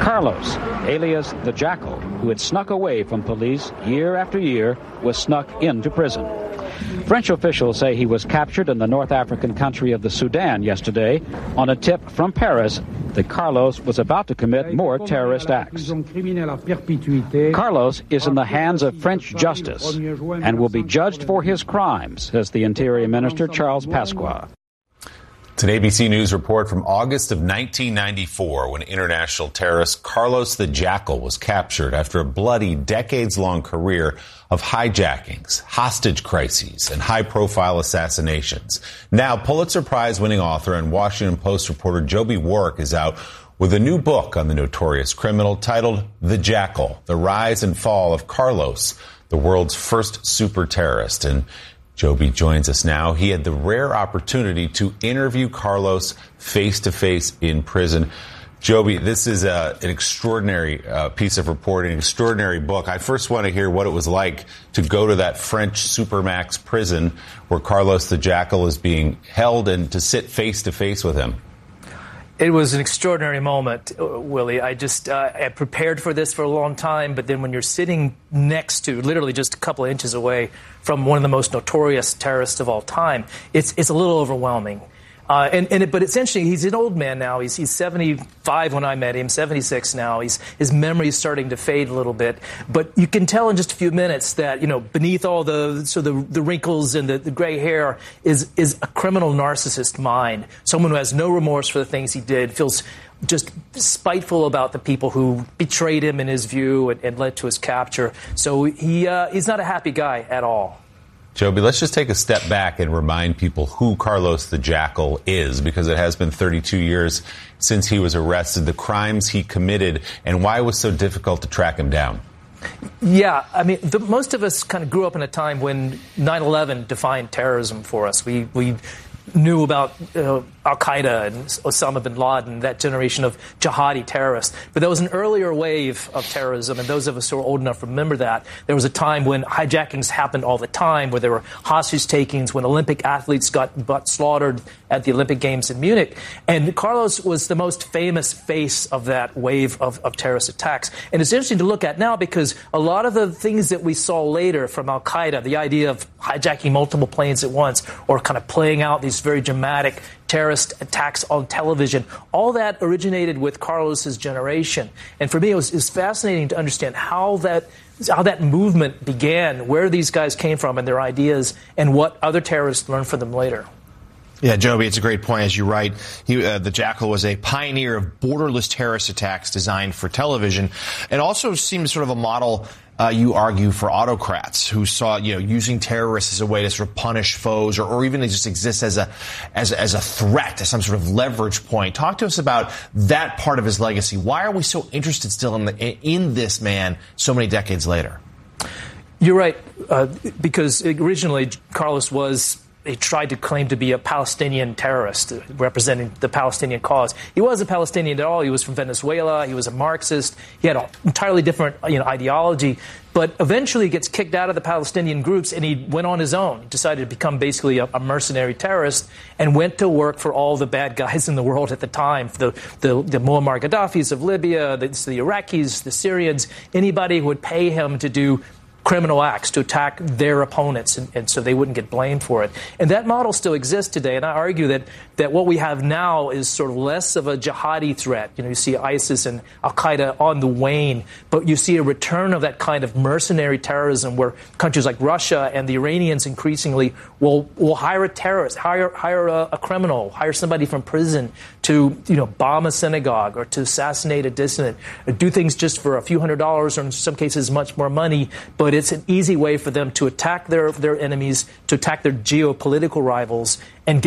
Carlos, alias the Jackal, who had snuck away from police year after year, was snuck into prison. French officials say he was captured in the North African country of the Sudan yesterday on a tip from Paris that Carlos was about to commit more terrorist acts. Carlos is in the hands of French justice and will be judged for his crimes, says the Interior Minister Charles Pasqua. It's an ABC News report from August of 1994 when international terrorist Carlos the Jackal was captured after a bloody decades-long career of hijackings, hostage crises, and high-profile assassinations. Now, Pulitzer Prize-winning author and Washington Post reporter Joby Warrick is out with a new book on the notorious criminal titled The Jackal, The Rise and Fall of Carlos, the world's first super terrorist. And Joby joins us now. He had the rare opportunity to interview Carlos face-to-face in prison. Joby, this is an extraordinary piece of reporting, an extraordinary book. I first want to hear what it was like to go to that French supermax prison where Carlos the Jackal is being held and to sit face-to-face with him. It was an extraordinary moment, Willie. I prepared for this for a long time, but then when you're sitting next to, literally just a couple of inches away from one of the most notorious terrorists of all time, it's a little overwhelming. But essentially, he's an old man now. He's 75 when I met him, 76 now. His memory's starting to fade a little bit. But you can tell in just a few minutes that, beneath all the wrinkles and the gray hair is a criminal narcissist mind. Someone who has no remorse for the things he did, feels just spiteful about the people who betrayed him in his view and led to his capture. So he's not a happy guy at all. Joby, let's just take a step back and remind people who Carlos the Jackal is, because it has been 32 years since he was arrested, the crimes he committed, and why it was so difficult to track him down. Yeah, I mean, most of us kind of grew up in a time when 9/11 defined terrorism for us. We knew about al-Qaeda and Osama bin Laden, that generation of jihadi terrorists. But there was an earlier wave of terrorism, and those of us who are old enough remember that. There was a time when hijackings happened all the time, where there were hostage takings, when Olympic athletes got slaughtered at the Olympic Games in Munich. And Carlos was the most famous face of that wave of terrorist attacks. And it's interesting to look at now because a lot of the things that we saw later from al-Qaeda, the idea of hijacking multiple planes at once or kind of playing out these very dramatic terrorist attacks on television, all that originated with Carlos's generation. And for me, it was fascinating to understand how that movement began, where these guys came from and their ideas, and what other terrorists learned from them later. Yeah, Joby, it's a great point. As you write, the Jackal was a pioneer of borderless terrorist attacks designed for television. It also seems sort of a model, you argue, for autocrats who saw, using terrorists as a way to sort of punish foes or even they just exist as a threat, as some sort of leverage point. Talk to us about that part of his legacy. Why are we so interested still in this man so many decades later? You're right, because originally Carlos he tried to claim to be a Palestinian terrorist representing the Palestinian cause. He wasn't Palestinian at all. He was from Venezuela. He was a Marxist. He had an entirely different ideology. But eventually he gets kicked out of the Palestinian groups and he went on his own. He decided to become basically a mercenary terrorist and went to work for all the bad guys in the world at the time, the Muammar Gaddafis of Libya, the Iraqis, the Syrians, anybody who would pay him to do criminal acts, to attack their opponents, and so they wouldn't get blamed for it. And that model still exists today, and I argue that what we have now is sort of less of a jihadi threat. You see ISIS and al-Qaeda on the wane, but you see a return of that kind of mercenary terrorism where countries like Russia and the Iranians increasingly will hire a terrorist, hire a criminal, hire somebody from prison to bomb a synagogue or to assassinate a dissident, or do things just for a few $100s or in some cases much more money, but it's an easy way for them to attack their enemies, to attack their geopolitical rivals, and